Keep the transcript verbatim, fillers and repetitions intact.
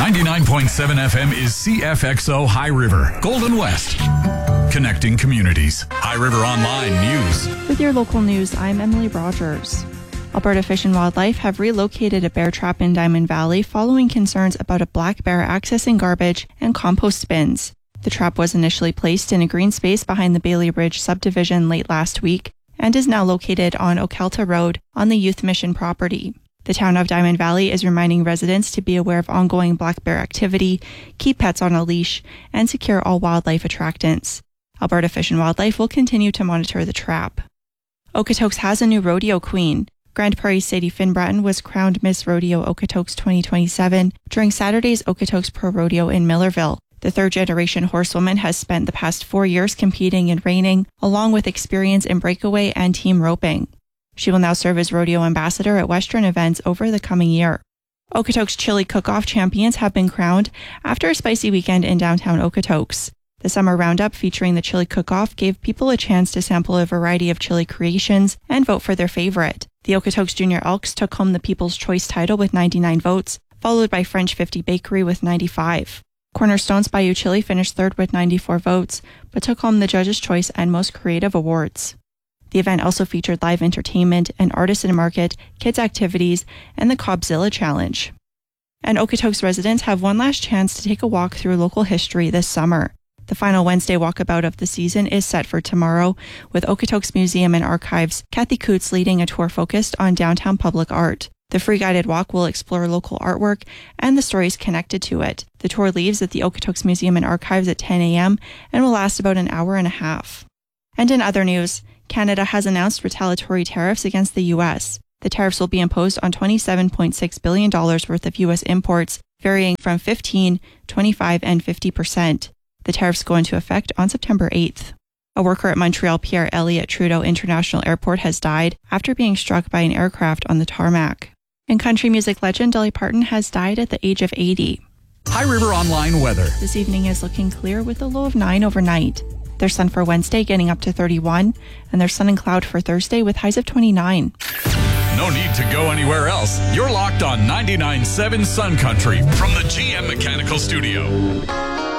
ninety-nine point seven F M is C F X O High River, Golden West. Connecting communities. High River Online News. With your local news, I'm Emily Rogers. Alberta Fish and Wildlife have relocated a bear trap in Diamond Valley following concerns about a black bear accessing garbage and compost bins. The trap was initially placed in a green space behind the Bailey Ridge subdivision late last week and is now located on Okelta Road on the Youth Mission property. The town of Diamond Valley is reminding residents to be aware of ongoing black bear activity, keep pets on a leash, and secure all wildlife attractants. Alberta Fish and Wildlife will continue to monitor the trap. Okotoks has a new rodeo queen. Grand Prairie's Sadie Finbratton was crowned Miss Rodeo Okotoks twenty twenty-seven during Saturday's Okotoks Pro Rodeo in Millerville. The third-generation horsewoman has spent the past four years competing in reining, along with experience in breakaway and team roping. She will now serve as rodeo ambassador at Western events over the coming year. Okotoks Chili Cook-Off champions have been crowned after a spicy weekend in downtown Okotoks. The summer roundup featuring the Chili Cook-Off gave people a chance to sample a variety of chili creations and vote for their favorite. The Okotoks Junior Elks took home the People's Choice title with ninety-nine votes, followed by French fifty Bakery with ninety-five. Cornerstone's Bayou Chili finished third with ninety-four votes, but took home the Judge's Choice and Most Creative awards. The event also featured live entertainment, an artisan market, kids' activities, and the Cobbzilla Challenge. And Okotoks residents have one last chance to take a walk through local history this summer. The final Wednesday walkabout of the season is set for tomorrow, with Okotoks Museum and Archives' Kathy Coots leading a tour focused on downtown public art. The free guided walk will explore local artwork and the stories connected to it. The tour leaves at the Okotoks Museum and Archives at ten a.m. and will last about an hour and a half. And in other news, Canada has announced retaliatory tariffs against the U S. The tariffs will be imposed on twenty-seven point six billion dollars worth of U S imports, varying from fifteen, twenty-five, and fifty percent. The tariffs go into effect on September eighth. A worker at Montreal Pierre Elliott Trudeau International Airport has died after being struck by an aircraft on the tarmac. And country music legend Dolly Parton has died at the age of eighty. High River Online weather. This evening is looking clear with a low of nine overnight. There's sun for Wednesday getting up to thirty-one, and there's sun and cloud for Thursday with highs of twenty-nine. No need to go anywhere else. You're locked on ninety-nine point seven Sun Country from the G M Mechanical Studio.